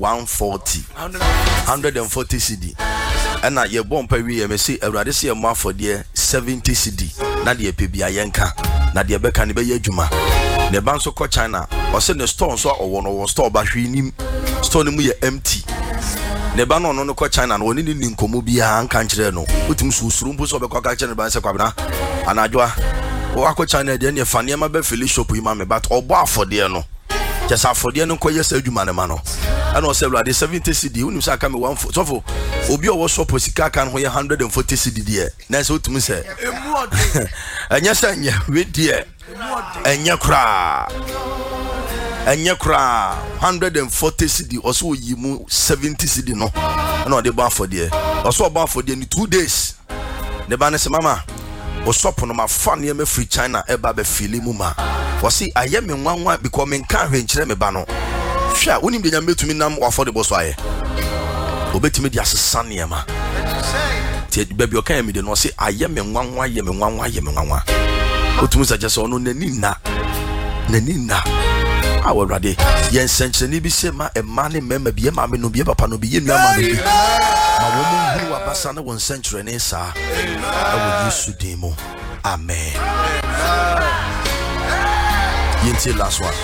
140 cedi and na ye bomb pa wi me say awrade se mo afode 70 cedi na de pebia yenka na de beka ne be adwuma ne ban so ko China o se ne store so owo no store ba hwenim store ne mu ye empty ne ba no ko China no oni ni nkomo bia anka nkire no otum susuru mpo so be kwa ka kire ne ban se kwabena anadwoa o akọ China de ne fa ne ma be fili shop yi ma me but obo afode no just afode no ko yes adwuma ne ma no and o se awrade 70 cedi unim sa ka me 140 so for obi o wo shop sika kan ho ye 140 cedi de na se otum se anya sanya we de anya kra 140 cedi also yi mu 70 cedi no na o de ba afode also ba afode ni 2 days ne ba ne se mama o shop no ma fa ne me free China e ba be fili mu ma o si aye me nwanwa because me kan hwe nkire me ba no hwa unim de nya metumi nam afode bo so aye obetimi di asesa ne ma ti baby o kan me de no si aye me nwanwa ye me nwanwa otumu sa jese ono nani na awurade yen sencheni bi se ma e ma ne mema bi e ma me no bi e papa no bi ye nua ma no bi ma wo mu hu abasa na won senchre ne sa awu Yesu demo amen yenti last one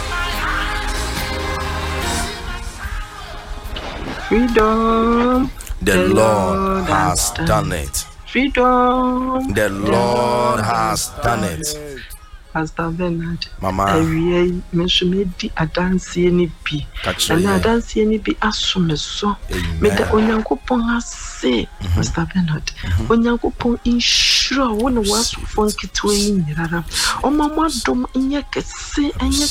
freedom the Lord has done it. Freedom the Lord has done it. Pastor Bernard, Mama, we mentioned adansi ni bi, and adansi ni bi asumeso. Me da onyankopon ase, Pastor Bernard. Onyankopon insure wona wasu fon kitwe nyirara. O mama dom nyakese.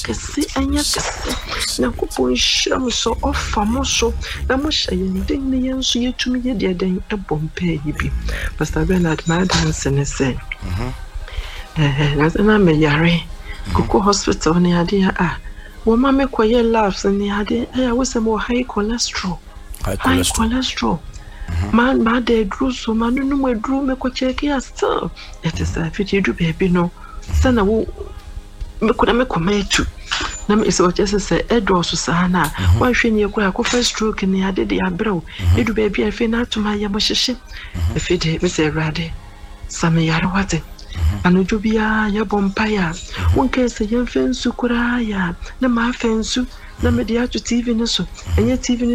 Onyankopon insure me so ofamo so. Na mo hyeyende ne yenso yetumi ye de den ebompe yibi. Pastor Bernard, my dance ne say. Na me yare kuko hospital ni ade wo ma me koye labs ni ade wo se mo high cholesterol man ma de dru so ma no mo dru me ko check ya still it is a fit do baby no sana wo me ko na me kometu na me so just say edo so sana wa hwe ni ko first stroke ni ade de abrew edu baby afi na atuma ya mo hyehye afi de me say rade same yare wate anujubia ya bompaya wonke se yemfensu kura ya na ma fensu na media to TV no so enye TV